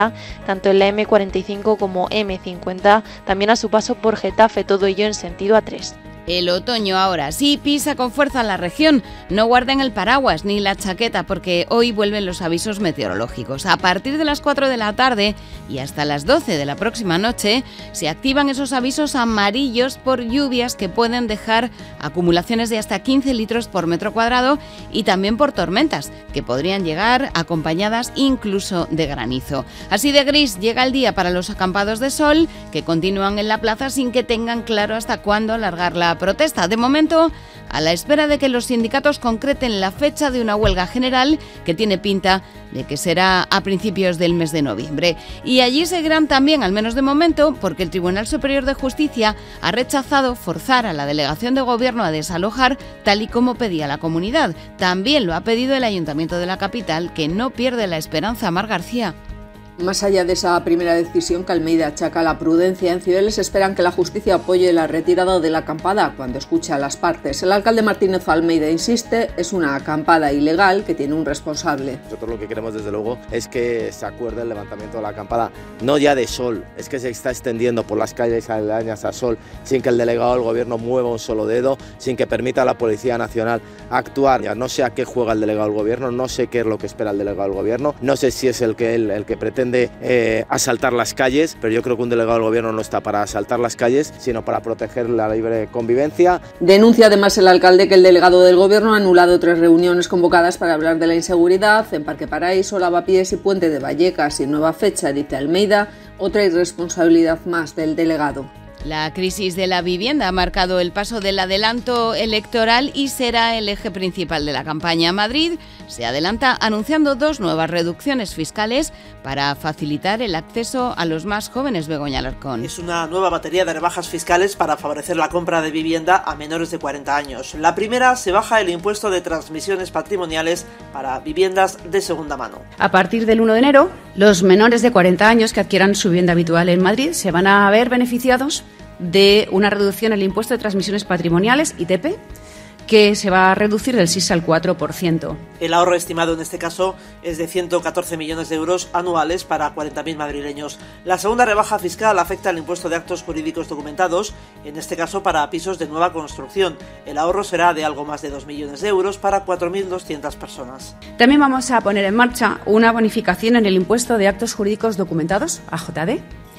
tanto en la M45 como M50, también a su paso por Getafe, todo ello en sentido A3. El otoño ahora sí pisa con fuerza en la región. No guarden el paraguas ni la chaqueta porque hoy vuelven los avisos meteorológicos. A partir de las 4 de la tarde y hasta las 12 de la próxima noche se activan esos avisos amarillos por lluvias que pueden dejar acumulaciones de hasta 15 litros por metro cuadrado y también por tormentas que podrían llegar acompañadas incluso de granizo. Así de gris llega el día para los acampados de sol que continúan en la plaza sin que tengan claro hasta cuándo alargar la protesta. De momento, a la espera de que los sindicatos concreten la fecha de una huelga general que tiene pinta de que será a principios del mes de noviembre. Y allí seguirán también, al menos de momento, porque el Tribunal Superior de Justicia ha rechazado forzar a la delegación de gobierno a desalojar tal y como pedía la comunidad. También lo ha pedido el Ayuntamiento de la capital, que no pierde la esperanza. Mar García. Más allá de esa primera decisión que Almeida achaca a la prudencia, en Cibeles esperan que la justicia apoye la retirada de la acampada cuando escucha a las partes. El alcalde Martínez Almeida insiste, es una acampada ilegal que tiene un responsable. Nosotros lo que queremos desde luego es que se acuerde el levantamiento de la acampada, no ya de Sol, es que se está extendiendo por las calles aledañas a Sol sin que el delegado del gobierno mueva un solo dedo, sin que permita a la Policía Nacional actuar. Ya no sé a qué juega el delegado del gobierno, no sé qué es lo que espera el delegado del gobierno, no sé si es el que pretende asaltar las calles, pero yo creo que un delegado del gobierno no está para asaltar las calles, sino para proteger la libre convivencia. Denuncia además el alcalde que el delegado del gobierno ha anulado 3 reuniones convocadas para hablar de la inseguridad en Parque Paraíso, Lavapiés y Puente de Vallecas. Sin nueva fecha, dice Almeida, otra irresponsabilidad más del delegado. La crisis de la vivienda ha marcado el paso del adelanto electoral y será el eje principal de la campaña. Madrid se adelanta anunciando 2 nuevas reducciones fiscales para facilitar el acceso a los más jóvenes. Begoña Alarcón. Es una nueva batería de rebajas fiscales para favorecer la compra de vivienda a menores de 40 años. La primera, se baja el impuesto de transmisiones patrimoniales para viviendas de segunda mano. A partir del 1 de enero, los menores de 40 años que adquieran su vivienda habitual en Madrid se van a ver beneficiados de una reducción en el impuesto de transmisiones patrimoniales, ITP, que se va a reducir del 6 al 4%. El ahorro estimado en este caso es de 114 millones de euros anuales para 40.000 madrileños. La segunda rebaja fiscal afecta al impuesto de actos jurídicos documentados, en este caso para pisos de nueva construcción. El ahorro será de algo más de 2 millones de euros para 4.200 personas. También vamos a poner en marcha una bonificación en el impuesto de actos jurídicos documentados, AJD,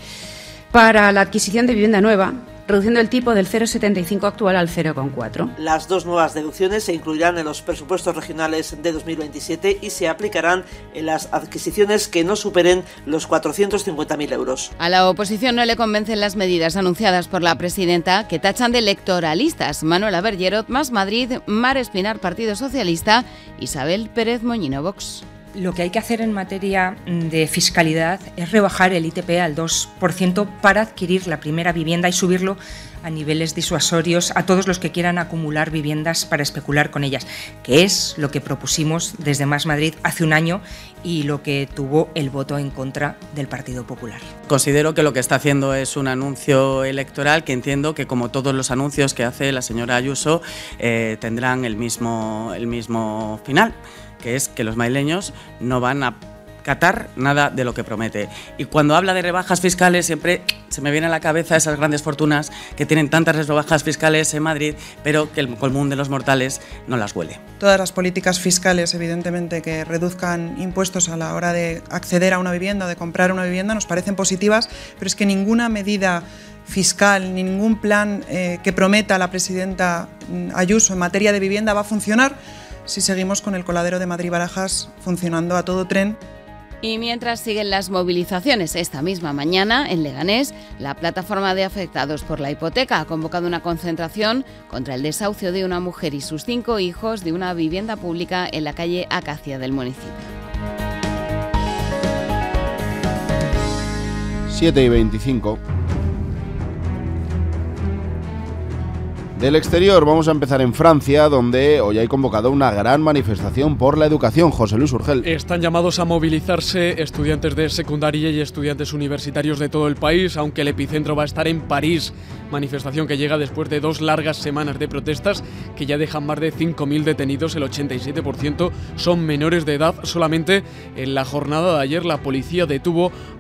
para la adquisición de vivienda nueva, reduciendo el tipo del 0,75 actual al 0,4. Las 2 nuevas deducciones se incluirán en los presupuestos regionales de 2027 y se aplicarán en las adquisiciones que no superen los 450.000 euros. A la oposición no le convencen las medidas anunciadas por la presidenta, que tachan de electoralistas. Manuela Bergerot, Más Madrid, Mar Espinar, Partido Socialista, Isabel Pérez Moñino, Vox. Lo que hay que hacer en materia de fiscalidad es rebajar el ITP al 2% para adquirir la primera vivienda y subirlo a niveles disuasorios a todos los que quieran acumular viviendas para especular con ellas, que es lo que propusimos desde Más Madrid hace un año y lo que tuvo el voto en contra del Partido Popular. Considero que lo que está haciendo es un anuncio electoral que entiendo que, como todos los anuncios que hace la señora Ayuso, tendrán el mismo final, que es que los madrileños no van a acatar nada de lo que promete. Y cuando habla de rebajas fiscales siempre se me viene a la cabeza esas grandes fortunas que tienen tantas rebajas fiscales en Madrid, pero que el común de los mortales no las huele. Todas las políticas fiscales, evidentemente, que reduzcan impuestos a la hora de acceder a una vivienda, de comprar una vivienda, nos parecen positivas, pero es que ninguna medida fiscal ni ningún plan que prometa la presidenta Ayuso en materia de vivienda va a funcionar si seguimos con el coladero de Madrid-Barajas funcionando a todo tren. Y mientras siguen las movilizaciones, esta misma mañana en Leganés, la plataforma de afectados por la hipoteca ha convocado una concentración contra el desahucio de una mujer y sus 5 hijos de una vivienda pública en la calle Acacia del municipio. 7:25. Del exterior vamos a empezar en Francia, donde hoy hay convocado una gran manifestación por la educación. José Luis Urgel. Están llamados a movilizarse estudiantes de secundaria y estudiantes universitarios de todo el país, aunque el epicentro va a estar en París. Manifestación que llega después de 2 largas semanas de protestas que ya dejan más de 5.000 detenidos, el 87% son menores de edad. Solamente en la jornada de ayer la policía detuvo